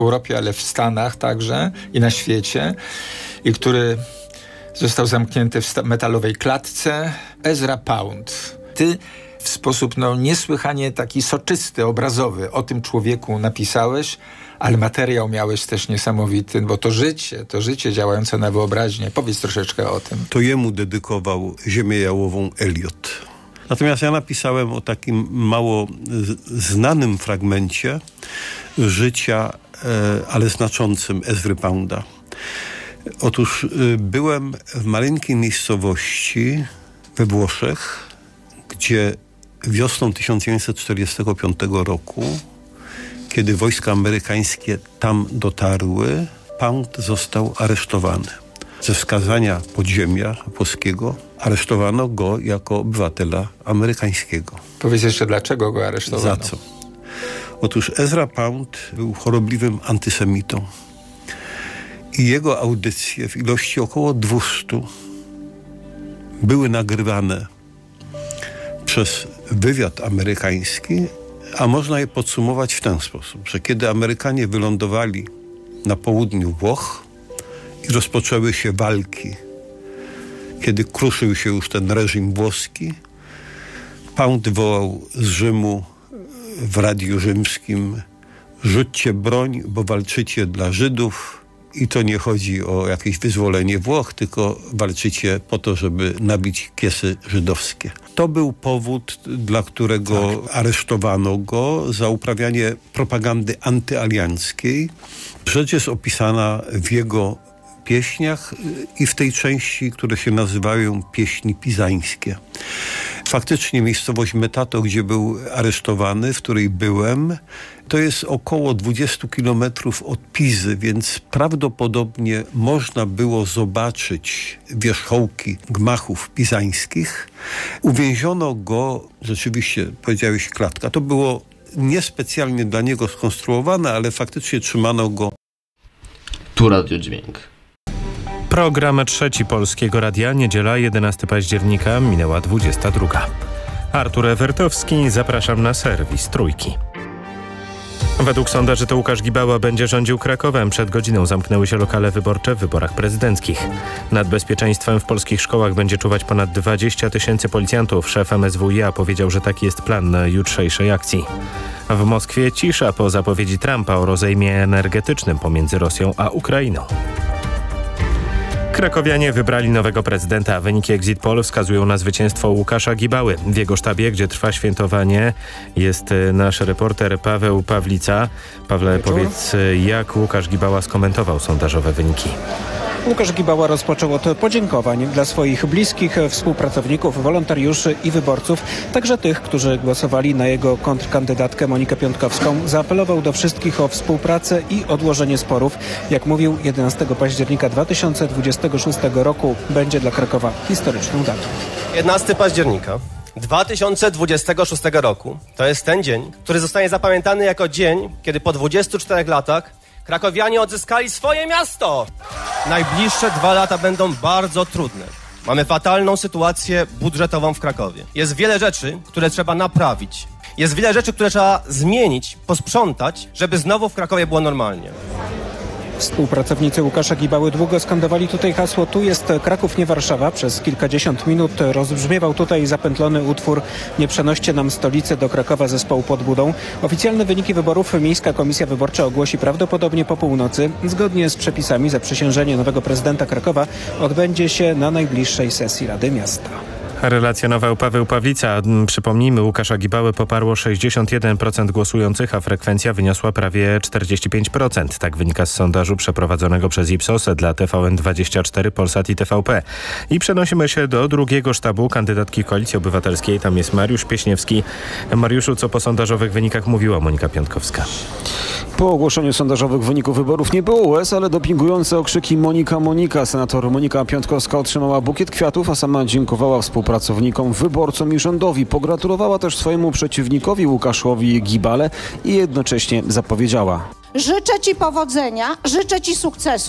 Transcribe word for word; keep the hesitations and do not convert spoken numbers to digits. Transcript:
w Europie, ale w Stanach także i na świecie, i który został zamknięty w metalowej klatce. Ezra Pound. Ty w sposób no, niesłychanie taki soczysty, obrazowy o tym człowieku napisałeś, ale materiał miałeś też niesamowity, bo to życie, to życie działające na wyobraźnię. Powiedz troszeczkę o tym. To jemu dedykował Ziemię jałową Eliot. Natomiast ja napisałem o takim mało znanym fragmencie życia, ale znaczącym Ezry Pounda. Otóż byłem w maleńkiej miejscowości we Włoszech, gdzie wiosną tysiąc dziewięćset czterdziestego piątego roku, kiedy wojska amerykańskie tam dotarły, Pound został aresztowany. Ze wskazania podziemia włoskiego aresztowano go jako obywatela amerykańskiego. Powiedz jeszcze, dlaczego go aresztowano? Za co? Otóż Ezra Pound był chorobliwym antysemitą i jego audycje w ilości około dwustu były nagrywane przez wywiad amerykański, a można je podsumować w ten sposób, że kiedy Amerykanie wylądowali na południu Włoch i rozpoczęły się walki, kiedy kruszył się już ten reżim włoski, Pound wołał z Rzymu w radiu rzymskim: rzućcie broń, bo walczycie dla Żydów i to nie chodzi o jakieś wyzwolenie Włoch, tylko walczycie po to, żeby nabić kiesy żydowskie. To był powód, dla którego tak. aresztowano go za uprawianie propagandy antyalianckiej. Rzecz jest opisana w jego pieśniach i w tej części, które się nazywają pieśni pizańskie. Faktycznie miejscowość Metato, gdzie był aresztowany, w której byłem, to jest około dwadzieścia kilometrów od Pizy, więc prawdopodobnie można było zobaczyć wierzchołki gmachów pizańskich. Uwięziono go, rzeczywiście powiedziałeś klatka, to było niespecjalnie dla niego skonstruowane, ale faktycznie trzymano go. Tu Radiodźwięk. Program Trzeci Polskiego Radia, niedziela jedenastego października, minęła dwudziesta druga. Artur Ewertowski, zapraszam na serwis Trójki. Według sondaży to Łukasz Gibała będzie rządził Krakowem. Przed godziną zamknęły się lokale wyborcze w wyborach prezydenckich. Nad bezpieczeństwem w polskich szkołach będzie czuwać ponad dwadzieścia tysięcy policjantów. Szef M S W iA powiedział, że taki jest plan na jutrzejszej akcji. W Moskwie cisza po zapowiedzi Trumpa o rozejmie energetycznym pomiędzy Rosją a Ukrainą. Krakowianie wybrali nowego prezydenta. Wyniki Exit Poll wskazują na zwycięstwo Łukasza Gibały. W jego sztabie, gdzie trwa świętowanie, jest nasz reporter Paweł Pawlica. Pawle, powiedz, jak Łukasz Gibała skomentował sondażowe wyniki? Łukasz Gibała rozpoczął od podziękowań dla swoich bliskich, współpracowników, wolontariuszy i wyborców, także tych, którzy głosowali na jego kontrkandydatkę Monikę Piątkowską. Zaapelował do wszystkich o współpracę i odłożenie sporów. Jak mówił, jedenastego października dwa tysiące dwudziestego szóstego roku będzie dla Krakowa historyczną datą. jedenastego października dwa tysiące dwudziestego szóstego roku to jest ten dzień, który zostanie zapamiętany jako dzień, kiedy po dwudziestu czterech latach krakowianie odzyskali swoje miasto. Najbliższe dwa lata będą bardzo trudne. Mamy fatalną sytuację budżetową w Krakowie. Jest wiele rzeczy, które trzeba naprawić. Jest wiele rzeczy, które trzeba zmienić, posprzątać, żeby znowu w Krakowie było normalnie. Współpracownicy Łukasza Gibały długo skandowali tutaj hasło "Tu jest Kraków, nie Warszawa". Przez kilkadziesiąt minut rozbrzmiewał tutaj zapętlony utwór "Nie przenoście nam stolicy do Krakowa" zespołu Pod Budą. Oficjalne wyniki wyborów Miejska Komisja Wyborcza ogłosi prawdopodobnie po północy. Zgodnie z przepisami zaprzysiężenie nowego prezydenta Krakowa odbędzie się na najbliższej sesji Rady Miasta. Relacjonował Paweł Pawlica. Przypomnijmy, Łukasza Gibały poparło sześćdziesiąt jeden procent głosujących, a frekwencja wyniosła prawie czterdzieści pięć procent. Tak wynika z sondażu przeprowadzonego przez Ipsos dla T V N dwadzieścia cztery, Polsat i T V P. I przenosimy się do drugiego sztabu kandydatki Koalicji Obywatelskiej. Tam jest Mariusz Pieśniewski. Mariuszu, co po sondażowych wynikach mówiła Monika Piątkowska? Po ogłoszeniu sondażowych wyników wyborów nie było łez, ale dopingujące okrzyki "Monika, Monika". Senator Monika Piątkowska otrzymała bukiet kwiatów, a sama dziękowała współpracownikom, wyborcom i rządowi. Pogratulowała też swojemu przeciwnikowi Łukaszowi Gibale i jednocześnie zapowiedziała: życzę Ci powodzenia, życzę Ci sukcesu.